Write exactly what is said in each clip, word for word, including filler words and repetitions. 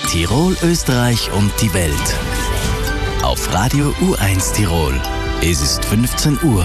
Tirol, Österreich und die Welt. Auf Radio U eins Tirol. Es ist fünfzehn Uhr.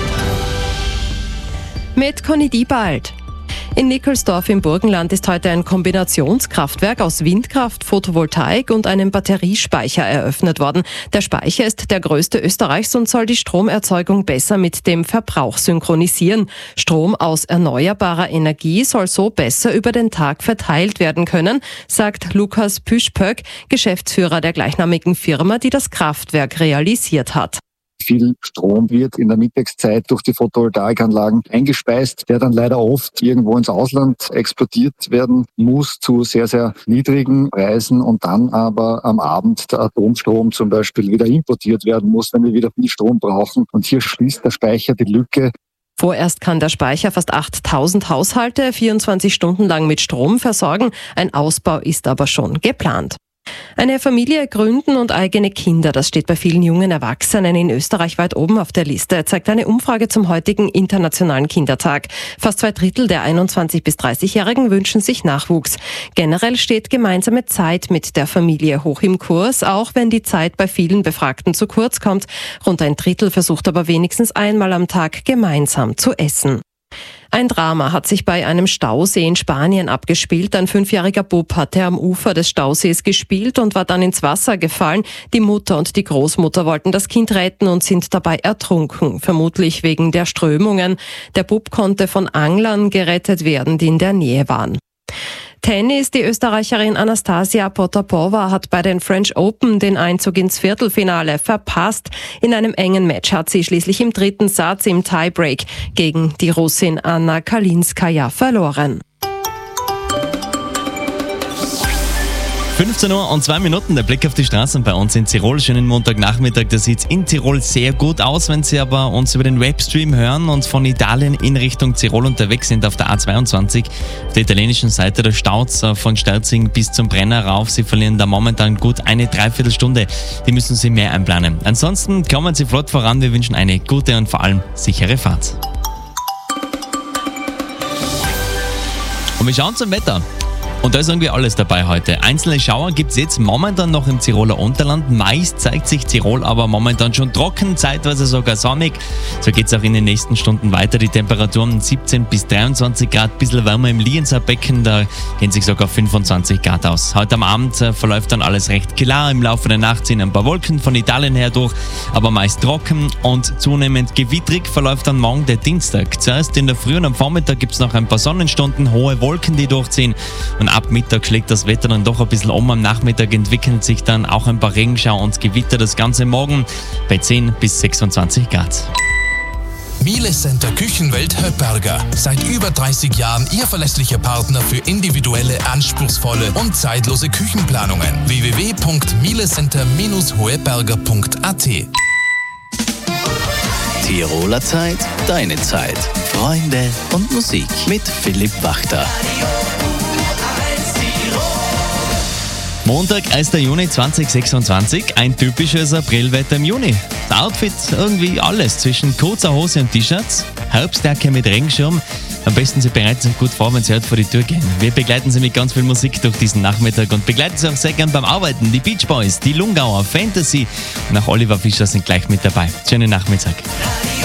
Mit Conny Diebald. In Nickelsdorf im Burgenland ist heute ein Kombinationskraftwerk aus Windkraft, Photovoltaik und einem Batteriespeicher eröffnet worden. Der Speicher ist der größte Österreichs und soll die Stromerzeugung besser mit dem Verbrauch synchronisieren. Strom aus erneuerbarer Energie soll so besser über den Tag verteilt werden können, sagt Lukas Püschpöck, Geschäftsführer der gleichnamigen Firma, die das Kraftwerk realisiert hat. Viel Strom wird in der Mittagszeit durch die Photovoltaikanlagen eingespeist, der dann leider oft irgendwo ins Ausland exportiert werden muss zu sehr, sehr niedrigen Preisen und dann aber am Abend der Atomstrom zum Beispiel wieder importiert werden muss, wenn wir wieder viel Strom brauchen. Und hier schließt der Speicher die Lücke. Vorerst kann der Speicher fast achttausend Haushalte vierundzwanzig Stunden lang mit Strom versorgen. Ein Ausbau ist aber schon geplant. Eine Familie gründen und eigene Kinder, das steht bei vielen jungen Erwachsenen in Österreich weit oben auf der Liste, zeigt eine Umfrage zum heutigen Internationalen Kindertag. Fast zwei Drittel der einundzwanzig- bis dreißigjährigen wünschen sich Nachwuchs. Generell steht gemeinsame Zeit mit der Familie hoch im Kurs, auch wenn die Zeit bei vielen Befragten zu kurz kommt. Rund ein Drittel versucht aber wenigstens einmal am Tag gemeinsam zu essen. Ein Drama hat sich bei einem Stausee in Spanien abgespielt. Ein fünfjähriger Bub hatte am Ufer des Stausees gespielt und war dann ins Wasser gefallen. Die Mutter und die Großmutter wollten das Kind retten und sind dabei ertrunken, vermutlich wegen der Strömungen. Der Bub konnte von Anglern gerettet werden, die in der Nähe waren. Tennis. Die Österreicherin Anastasia Potapova hat bei den French Open den Einzug ins Viertelfinale verpasst. In einem engen Match hat sie schließlich im dritten Satz im Tiebreak gegen die Russin Anna Kalinskaya verloren. fünfzehn Uhr und zwei Minuten, der Blick auf die Straßen bei uns in Tirol. Schönen Montagnachmittag, da sieht es in Tirol sehr gut aus. Wenn Sie aber uns über den Webstream hören und von Italien in Richtung Tirol unterwegs sind auf der A zweiundzwanzig, auf der italienischen Seite, da staut's von Sterzing bis zum Brenner rauf. Sie verlieren da momentan gut eine Dreiviertelstunde. Die müssen Sie mehr einplanen. Ansonsten kommen Sie flott voran. Wir wünschen eine gute und vor allem sichere Fahrt. Und wir schauen zum Wetter. Und da ist irgendwie alles dabei heute. Einzelne Schauer gibt es jetzt momentan noch im Tiroler Unterland. Meist zeigt sich Tirol aber momentan schon trocken, zeitweise sogar sonnig. So geht es auch in den nächsten Stunden weiter. Die Temperaturen siebzehn bis dreiundzwanzig Grad, ein bisschen wärmer im Lienzer Becken, da gehen sich sogar fünfundzwanzig Grad aus. Heute am Abend äh, verläuft dann alles recht klar. Im Laufe der Nacht ziehen ein paar Wolken von Italien her durch, aber meist trocken und zunehmend gewittrig verläuft dann morgen der Dienstag. Zuerst in der Früh und am Vormittag gibt es noch ein paar Sonnenstunden, hohe Wolken, die durchziehen, und ab Mittag schlägt das Wetter dann doch ein bisschen um. Am Nachmittag entwickeln sich dann auch ein paar Regenschauer und Gewitter. Das Ganze morgen bei zehn bis sechsundzwanzig Grad. Miele Center Küchenwelt Höpperger. Seit über dreißig Jahren Ihr verlässlicher Partner für individuelle, anspruchsvolle und zeitlose Küchenplanungen. w w w punkt mielecenter Bindestrich hoeberger punkt a t. Tiroler Zeit, deine Zeit. Freunde und Musik mit Philipp Wachter. Montag, erster Juni zweitausendsechsundzwanzig, ein typisches Aprilwetter im Juni. Das Outfit irgendwie alles zwischen kurzer Hose und T-Shirts, Herbstjacke mit Regenschirm. Am besten Sie bereiten sich gut vor, wenn Sie heute vor die Tür gehen. Wir begleiten Sie mit ganz viel Musik durch diesen Nachmittag und begleiten Sie auch sehr gern beim Arbeiten. Die Beach Boys, die Lungauer, Fantasy und auch Oliver Fischer sind gleich mit dabei. Schönen Nachmittag.